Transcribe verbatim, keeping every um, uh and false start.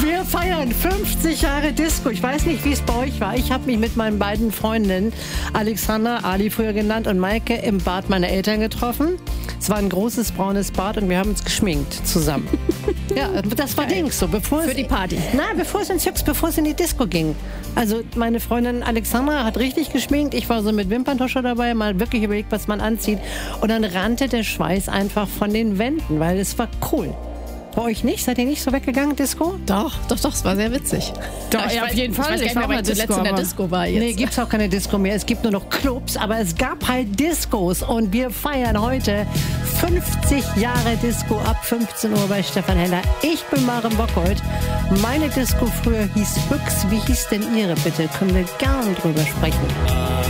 Wir feiern fünfzig Jahre Disco. Ich weiß nicht, wie es bei euch war. Ich habe mich mit meinen beiden Freundinnen, Alexandra, Ali früher genannt, und Maike im Bad meiner Eltern getroffen. Es war ein großes braunes Bad und wir haben uns geschminkt zusammen. Ja, das war Dings so. Bevor Für es, die Party. Nein, bevor es ins Hübs, bevor es in die Disco ging. Also meine Freundin Alexandra hat richtig geschminkt. Ich war so mit Wimperntuscher dabei, mal wirklich überlegt, was man anzieht. Und dann rannte der Schweiß einfach von den Wänden, weil es war cool. Bei euch nicht? Seid ihr nicht so weggegangen, Disco? Doch, doch, doch, es war sehr witzig. Doch, Aber ja, ich auf weiß, jeden Fall. Ich weiß gar Ich nicht mehr, war wann mal ich zuletzt Disco, in der aber- Disco war jetzt. Nee, gibt's auch keine Disco mehr. Es gibt nur noch Clubs, aber es gab halt Discos und wir feiern heute fünfzig Jahre Disco ab fünfzehn Uhr bei Stefan Heller. Ich bin Maren Bockholt. Meine Disco früher hieß Büchs. Wie hieß denn Ihre, bitte? Können wir gern drüber sprechen.